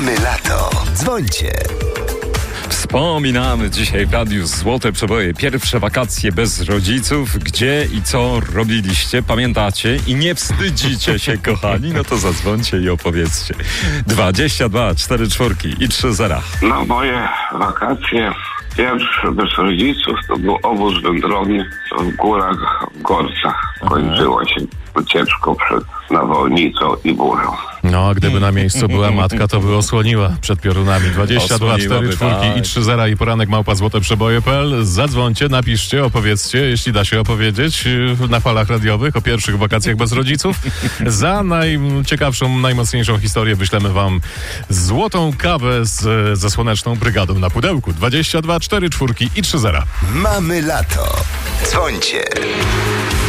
Mamy lato. Dzwońcie. Wspominamy dzisiaj w radiu Złote Przeboje. Pierwsze wakacje bez rodziców. Gdzie i co robiliście? Pamiętacie? I nie wstydzicie się, kochani? No to zadzwońcie i opowiedzcie. 22 44 i 30. No, moje wakacje pierwsze bez rodziców to był obóz wędrowny w górach, w Gorcach. Kończyło się ucieczką przed nawałnicą i burzą. No, a gdyby na miejscu była matka, to by osłoniła przed piorunami. 22 4 4 i 30 i poranek @złoteprzeboje.pl. Zadzwońcie, napiszcie, opowiedzcie, jeśli da się opowiedzieć na falach radiowych o pierwszych wakacjach bez rodziców. Za najciekawszą, najmocniejszą historię wyślemy wam złotą kawę ze Słoneczną Brygadą na pudełku. 22 4 4 i 30. Mamy lato. Dzwońcie.